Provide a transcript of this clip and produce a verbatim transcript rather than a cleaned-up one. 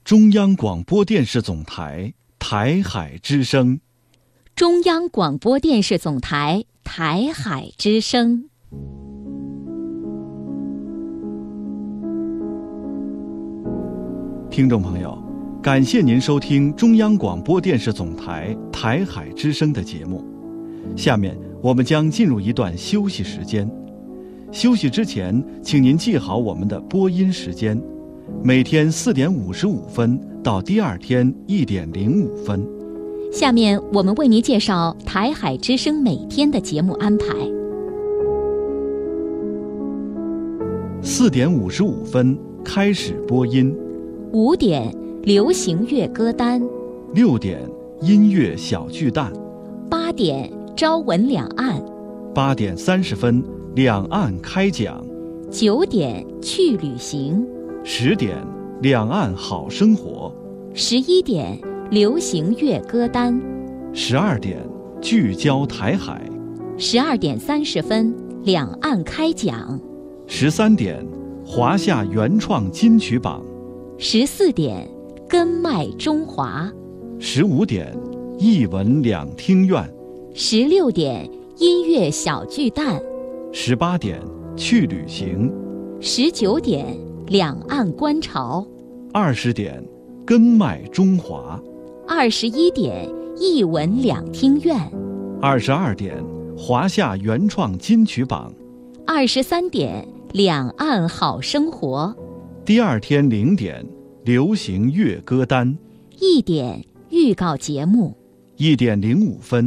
中央广播电视总台台海之声。 中央广播电视总台台海之声。 听众朋友，感谢您收听中央广播电视总台台海之声的节目。下面我们将进入一段休息时间。休息之前，请您记好我们的播音时间，每天四点五十五分到第二天一点零五分。 下面我们为您介绍台海之声每天的节目安排。 四点五十五分开始播音。 五点流行乐歌单。 六点音乐小巨蛋。 八点朝闻两岸。 八点三十分两岸开讲。 九点去旅行。 十点两岸好生活。 十一点流行乐歌单。 十二点聚焦台海。 十二点三十分两岸开讲。 十三点华夏原创金曲榜。 十四点根脉中华。 十五点艺文两厅院。 十六点音乐小巨蛋。 十八点去旅行。 十九点两岸观潮。 二十点根脉中华。 二十一点艺文两厅院。 二十二点华夏原创金曲榜。 二十三点两岸好生活。 第二天零点流行乐歌单。 一点预告节目。 一点零五分